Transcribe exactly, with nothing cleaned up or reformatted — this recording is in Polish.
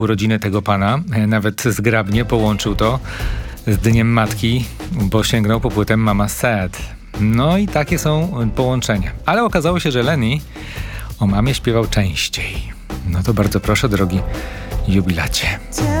urodziny tego pana. Nawet zgrabnie połączył to z Dniem Matki, bo sięgnął po płytę Mama Said. No i takie są połączenia. Ale okazało się, że Lenny o mamie śpiewał częściej. No to bardzo proszę, drogi jubilacie.